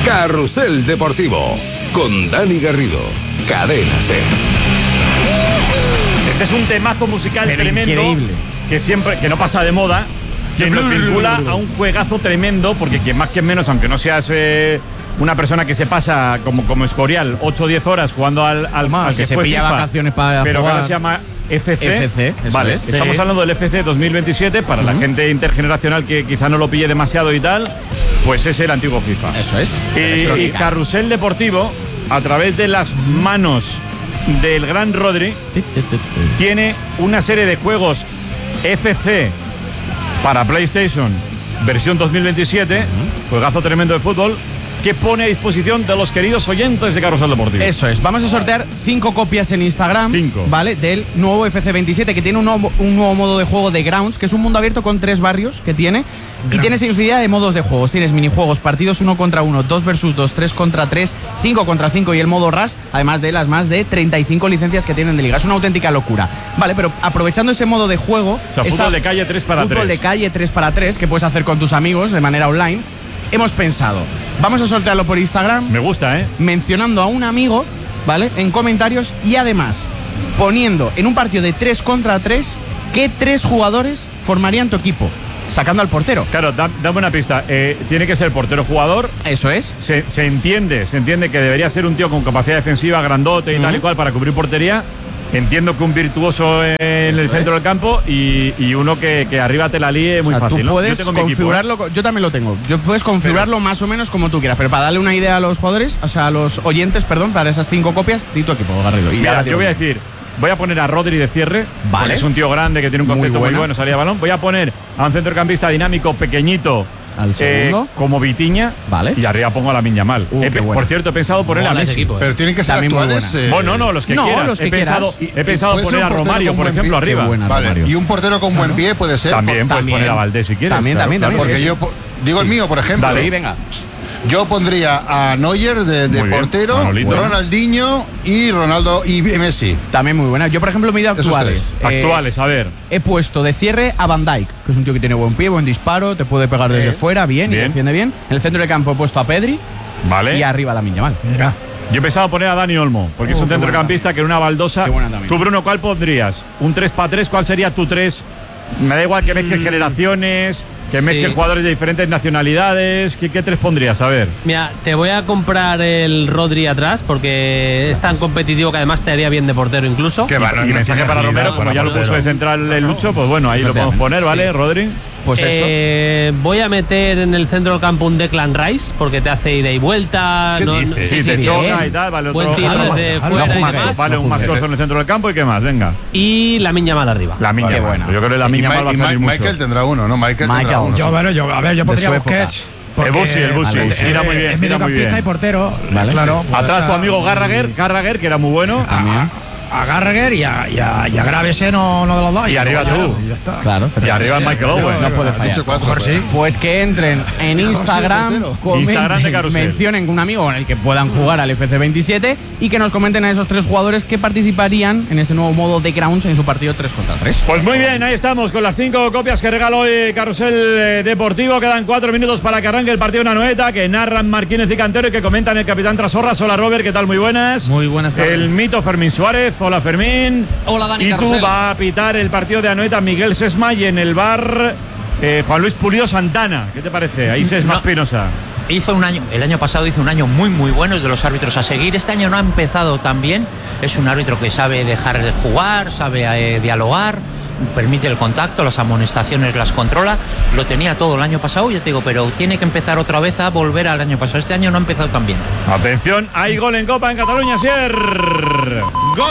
Carrusel Deportivo con Dani Garrido. Cadena SER. Ese es un temazo musical tremendo, increíble, que no pasa de moda, que nos vincula a un juegazo tremendo, porque quien más, quien menos, aunque no seas una persona que se pasa como Escorial 8 o 10 horas jugando al que se pilla FIFA, vacaciones para pero jugar. que ahora se llama FC, vale, estamos hablando del FC 2027 para la gente intergeneracional que quizá no lo pille demasiado y tal, pues es el antiguo FIFA. Eso es. Y Carrusel Deportivo, a través de las manos del gran Rodri, tiene una serie de juegos FC para PlayStation versión 2027, juegazo tremendo de fútbol, que pone a disposición de los queridos oyentes de Carrusel Deportivo. Eso es, vamos a sortear 5 copias en Instagram, 5, ¿vale? Del nuevo FC 27, que tiene un nuevo modo de juego de Grounds, que es un mundo abierto con 3 barrios que tiene. Y tienes infinidad de modos de juegos. Tienes minijuegos, partidos 1 contra 1, 2 versus 2, 3 contra 3, 5 contra 5 y el modo Rush, además de las más de 35 licencias que tienen de liga. Es una auténtica locura. Vale, pero aprovechando ese modo de juego... O sea, fútbol de calle 3 para 3. Fútbol de calle 3 para 3, que puedes hacer con tus amigos de manera online. Hemos pensado, vamos a sortearlo por Instagram. Me gusta, mencionando a un amigo, ¿vale? En comentarios y además poniendo en un partido de 3 contra 3 qué 3 jugadores formarían tu equipo, sacando al portero. Claro, dame una pista. Tiene que ser portero jugador. Eso es. Se entiende que debería ser un tío con capacidad defensiva, grandote y tal y cual para cubrir portería. Entiendo que un virtuoso en el centro del campo y uno que arriba te la líe muy fácil. Tú puedes configurarlo, equipo, yo también lo tengo. Puedes configurarlo más o menos como tú quieras, pero para darle una idea a los jugadores, o sea, a los oyentes, perdón, para esas 5 copias, di tu equipo, Garrido. Y mira, yo voy a decir, voy a poner a Rodri de cierre, vale. Es un tío grande que tiene un concepto muy bueno, salida de balón. Voy a poner a un centrocampista dinámico, pequeñito, al segundo, como Vitinha, vale. Y arriba pongo a Lamine Yamal. Por cierto, he pensado poner a Messi. Pero tienen que ser actuales. Bueno, los que quieras. He pensado poner a Romario, por ejemplo, arriba. Vale. Y un portero con buen pie puede ser. También puedes poner a Valdés si quieres. También. Porque yo digo el mío, por ejemplo. Dale, venga. Yo pondría a Neuer de portero, Ronaldinho y Ronaldo y Messi. También muy buena. Yo, por ejemplo, me he ido actuales. Actuales, a ver. He puesto de cierre a Van Dijk, que es un tío que tiene buen pie, buen disparo, te puede pegar desde fuera, bien, y defiende bien. En el centro del campo he puesto a Pedri. Vale. Y arriba a Lamine Yamal. Mira. Yo he pensado poner a Dani Olmo, porque es un centrocampista que en una baldosa. Tú, Bruno, ¿cuál pondrías? ¿Un 3-3? ¿Cuál sería tu 3? Me da igual que mezcles generaciones, que mezcles jugadores de diferentes nacionalidades. ¿Qué 3 pondrías? A ver. Mira, te voy a comprar el Rodri atrás porque es tan competitivo que además te haría bien de portero incluso. Y mensaje para Romero, como ya lo puso de central el Lucho, pues bueno, ahí lo podemos poner, ¿vale, Rodri? Pues eso. Voy a meter en el centro del campo un Declan Rice porque te hace ida y vuelta. Sí, te choca y tal, vale, buen tiro desde fuera y demás. Vale, un mastroso en el centro del campo y qué más, venga. Y Lamine Yamal arriba. Lamine Yamal. Yo creo que Lamine Yamal va a salir mucho. Michael tendrá uno, ¿no? Michael tendrá uno. Yo pondría Busquets. El Busi. Mira muy bien. Es mediocampista y portero. Vale, claro. Atrás tu amigo Gallagher, que era muy bueno. A Gallagher y a Gravesen, no de los dos. Y arriba tú. Claro. Y arriba Michael Owen. No puede fallar. Pues que entren en Instagram, comenten, mencionen un amigo con el que puedan jugar al FC 27 y que nos comenten a esos 3 jugadores que participarían en ese nuevo modo de Grounds en su partido 3 contra 3. Pues muy bien, ahí estamos con las 5 copias que regala hoy Carrusel Deportivo. Quedan 4 minutos para que arranque el partido de Anoeta, que narran Marquínez y Cantero y que comentan el capitán Trasorras. Hola, Robert, ¿qué tal? Muy buenas. Muy buenas tardes. El mito Fermín Suárez. Hola, Fermín. Hola, Dani. Y Carrusel. tú va a pitar el partido de Anoeta Miguel Sesma y en el bar Juan Luis Pulido Santana. ¿Qué te parece? Ahí Sesma Espinosa. El año pasado hizo un año muy bueno, es de los árbitros a seguir. Este año no ha empezado tan bien. Es un árbitro que sabe dejar de jugar, sabe dialogar, permite el contacto, las amonestaciones las controla. Lo tenía todo el año pasado, ya te digo, pero tiene que empezar otra vez a volver al año pasado. Este año no ha empezado tan bien. Atención, hay gol en Copa en Cataluña, Sier. Gol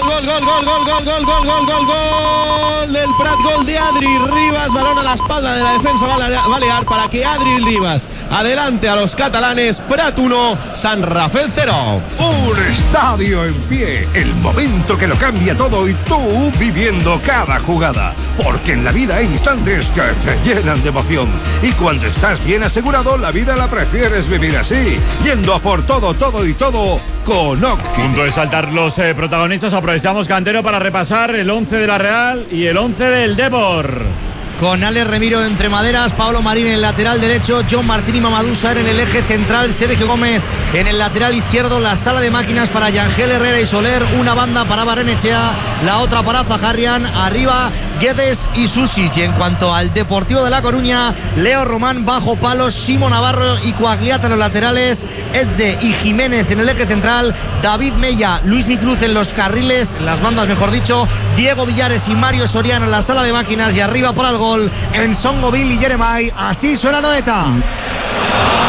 del Prat, gol de Adri Ribas, balón a la espalda de la defensa balear para que Adri Ribas adelante a los catalanes. Prat 1, San Rafael 0. Un estadio en pie, el momento que lo cambia todo y tú viviendo cada jugada. Porque en la vida hay instantes que te llenan de emoción. Y cuando estás bien asegurado, la vida la prefieres vivir así, yendo a por todo con Oxy. Punto de saltar los protagonistas. Aprovechamos, Cantero, para repasar el 11 de la Real y el 11 del Depor. con Alex Remiro entre maderas, Pablo Marín en el lateral derecho, John Martín y Mamadou Sarr en el eje central, Sergio Gómez en el lateral izquierdo, la sala de máquinas para Yangel Herrera y Soler, una banda para Barrenechea, la otra para Zaharrian, arriba Guedes y Susic. Y en cuanto al Deportivo de La Coruña, Leo Román bajo palos, Simo Navarro y Coagliata en los laterales, Edze y Jiménez en el eje central, David Mella, Luis Micruz en los carriles, en las bandas mejor dicho, Diego Villares y Mario Soriano en la sala de máquinas, y arriba para el gol en Songoville y Jeremai. Así suena Noeta.